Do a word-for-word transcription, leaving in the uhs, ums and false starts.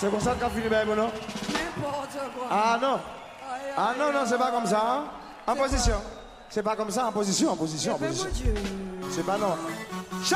C'est comme ça qu'on finit bien, non? N'importe quoi. Ah non. Ah non, non, c'est pas comme ça. Hein? En position. C'est pas comme ça, en position, en position, en position. C'est pas non.